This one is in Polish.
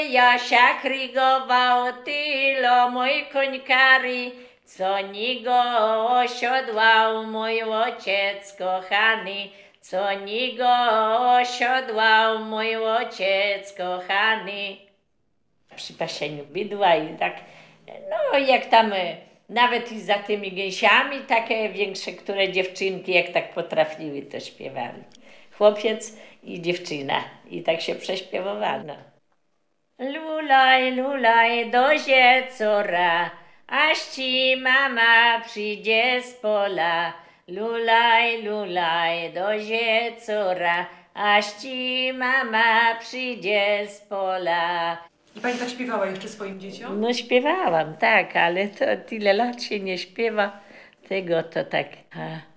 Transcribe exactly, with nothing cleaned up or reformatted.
Jasia krygował tylo mój koń kari, co ni go osiodłał mój ojciec kochany, co ni go osiodłał mój ojciec kochany. Przy pasieniu bydła i tak, no jak tam e, nawet i za tymi gęsiami takie większe, które dziewczynki jak tak potrafiły, to śpiewali. Chłopiec i dziewczyna i tak się prześpiewowano. Lulaj, lulaj do ziecora, aż ci mama przyjdzie z pola. Lulaj, lulaj do ziecora, aż ci mama przyjdzie z pola. I pani tak śpiewała jeszcze swoim dzieciom? No śpiewałam, tak, ale to tyle lat się nie śpiewa. Tego to tak... A.